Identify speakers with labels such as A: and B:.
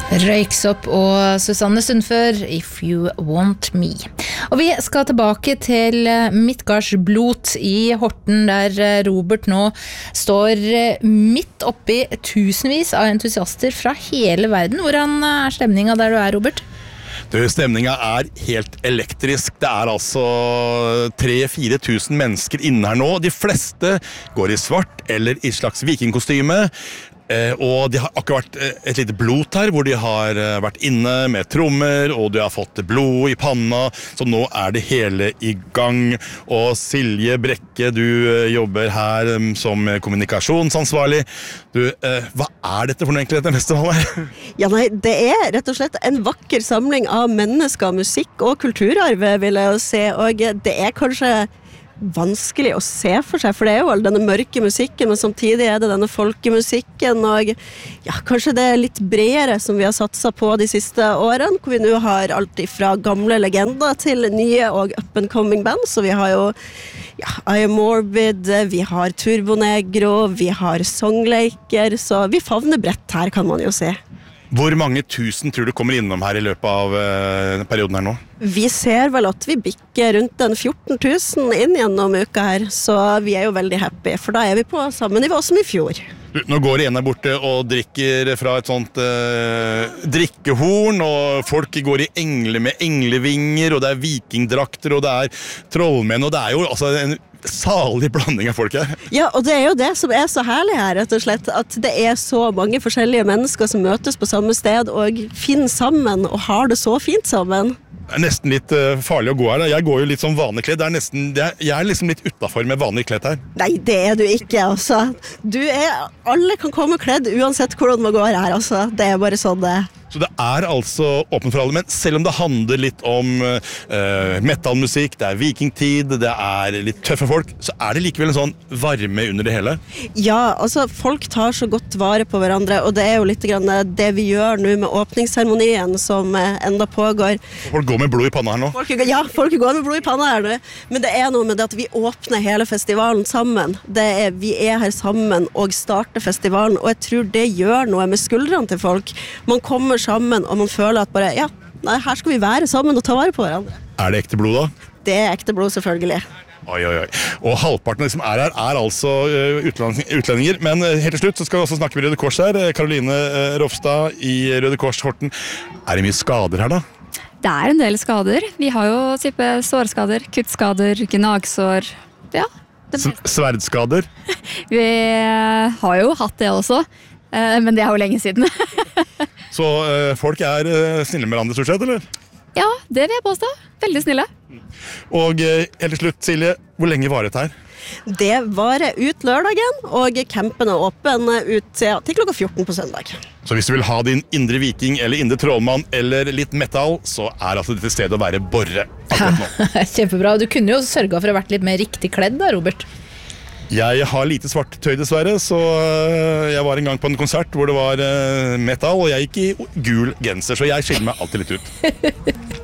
A: Røyksopp og Susanne Sundfør, If You Want Me. Og vi skal tilbake til Midgardsblot i Horten, der Robert nå står midt oppi tusenvis av entusiaster fra hele verden. Hvordan stemningen der du Robert?
B: Stemningen helt elektrisk. Det altså 3-4 tusen mennesker inne her nå. De fleste går i svart eller i slags vikingkostyme. Og de har akkurat vært et lite blot her, hvor de har vært inne med trommer, og de har fått blod i panna, så nå det hele i gang. Og Silje Brekke, du jobber her som kommunikasjonsansvarlig. Hva dette for noe egentlig, dette festivalet her?
C: Ja, nei, det rett og slett en vakker samling av mennesker, musikk og kulturarv, vil jeg jo si, og det kanskje vanskelig å se for seg, for det jo all denne mørke musikken, men samtidig det denne folkemusikken, og ja, kanskje det litt bredere som vi har satset på de siste årene, hvor vi nå har alt fra gamle legender til nye og up-and-coming band, så vi har jo I Am Morbid, vi har Turbonegro, vi har Songlaker, så vi favner bredt her, kan man jo si.
B: Hvor mange tusen tror du kommer innom her i løpet av perioden her nå?
C: Vi ser vel at vi bikker rundt den 14 000 inn gjennom uka her, så vi jo veldig happy, for da vi på samme nivå som i fjor.
B: Nå går det en der borte og drikker fra et sånt drikkehorn, og folk går i med englevinger, og det vikingdrakter, og det trollmenn, og det jo altså en salig blanding av folk her.
C: Ja, og det jo det som så herlig her, rett og slett, at det så mange forskjellige mennesker som møtes på samme sted og finner sammen og har det så fint sammen.
B: Det nesten litt farlig å gå her. Jeg går jo litt som vanlig kledd. Jeg liksom litt utenfor med vanlig kledd her.
C: Nei, det du ikke, altså. Alle kan komme kledd uansett hvordan man går her, altså. Det bare sånn det.
B: Så det altså åpent for alle, men selv om det handler litt om metalmusikk, det vikingtid, det litt tøffe folk, så det likevel en sånn varme under det hele?
C: Ja, altså folk tar så godt vare på hverandre, og det jo litt grann det vi gjør nå med åpningsseremonien som enda pågår.
B: Folk går med blod i panna her nå?
C: Folk går med blod i panna her nå, men det noe med det at vi åpner hele festivalen sammen. Vi her sammen og starter festivalen, og jeg tror det gjør noe med skuldrene til folk. Man kommer sammen, og man føler at bare, her skal vi være sammen og ta vare på hverandre.
B: Det ekte blod da? Det
C: ekte blod, selvfølgelig.
B: Oi. Og halvparten som her altså utlendinger, men helt til slutt så skal vi også snakke med Røde Kors her. Karoline Rofstad i Røde Kors Horten. Det mye skader her da?
D: Det en del skader. Vi har jo type sårskader, kuttskader, gnagsår,
B: Sverdskader?
D: Vi har jo hatt det også, men det jo lenge siden.
B: Så folk snille med hverandre stort sett, eller?
D: Ja, det vil jeg påstå. Veldig snille.
B: Og helt til slutt, Silje, hvor lenge var det her?
C: Det varer ut lørdagen, og campen åpen ut til klokka 14 på søndag.
B: Så hvis du vil ha din indre viking, eller indre trollmann, eller litt metal, så altså dette stedet å være Borre akkurat nå.
A: Kjempebra. Du kunne jo sørget for å ha vært litt mer riktig kledd da, Robert.
B: Jeg har lite svart tøy dessverre, så jeg var en gang på en konsert hvor det var metal, og jeg gikk i gul genser, så jeg skiller meg alltid litt ut.